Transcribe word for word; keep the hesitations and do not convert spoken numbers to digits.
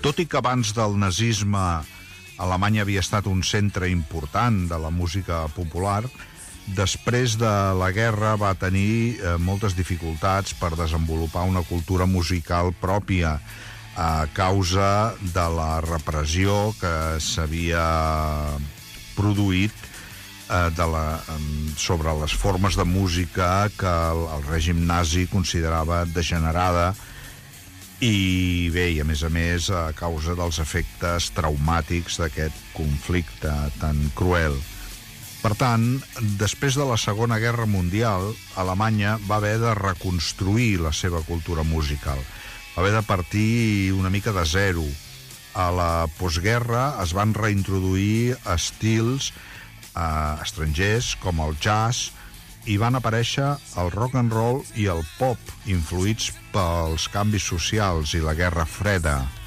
tot i que abans del nazisme Alemanya havia estat un centre important de la música popular, després de la guerra va tenir eh, moltes dificultats per desenvolupar una cultura musical pròpia a causa de la repressió que s'havia produït eh, de la, sobre les formes de música que el, el règim nazi considerava degenerada i bé, i a més a més a causa dels efectes traumàtics d'aquest conflicte tan cruel. Per tant, després de la Segona Guerra Mundial, Alemanya va haver de reconstruir la seva cultura musical. Va haver de partir una mica de zero. A la postguerra es van reintroduir estils eh, estrangers com el jazz i van aparèixer el rock and roll i el pop, influïts pels canvis socials i la Guerra Freda.